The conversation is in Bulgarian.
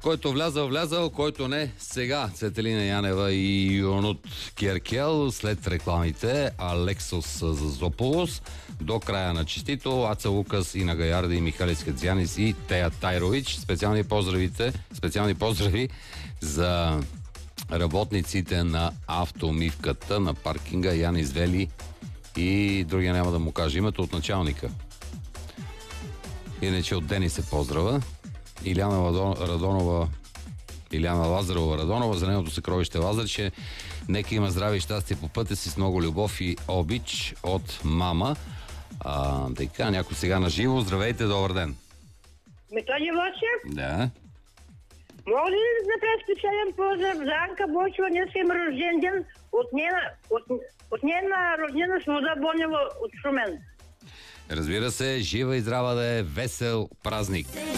Който влязъл, който не, сега Цветелина Янева и Юнут Керкел след рекламите, Алексос Зазополос, до края на честито, Аца Лукас и Нагаярда и Михалис Кадзянис и Тея Тайрович. Специални поздрави за работниците на автомивката на паркинга Янис Вели и другия няма да му кажа името от началника. Иначе от Дени се поздрава. Иляна Лазарова Радонова за нейното съкровище Лазарче. Нека има здраве и щастие по пътя си с много любов и обич от мама. Така, някой сега на живо. Здравейте, добър ден. Методи Вълчев? Да. Мога ли да направя специален поздрав за Анка Бойчева? Днес има рожден ден от нейна роднина Свобода Бонева от Шумен. Разбира се, жива и здрава да е, весел празник.